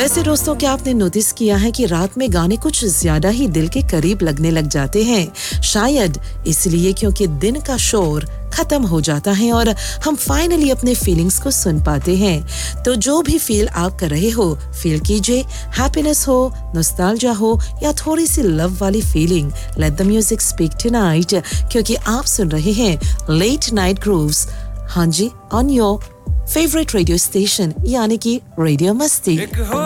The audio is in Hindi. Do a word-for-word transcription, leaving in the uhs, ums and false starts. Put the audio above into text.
वैसे दोस्तों, क्या आपने नोटिस किया है कि रात में गाने कुछ ज्यादा ही दिल के करीब लगने लग जाते हैं? शायद इसलिए क्योंकि दिन का शोर खत्म हो जाता है और हम फाइनली अपने फीलिंग्स को सुन पाते हैं। तो जो भी फील आप कर रहे हो, फील कीजिए। हैप्पीनेस हो, नॉस्टैल्जिया हो या थोड़ी सी लव वाली feeling, let the music speak tonight, क्योंकि आप सुन रहे हैं लेट नाइट ग्रूव्स। हाँ जी, on your favourite radio station यानी कि रेडियो मस्ती।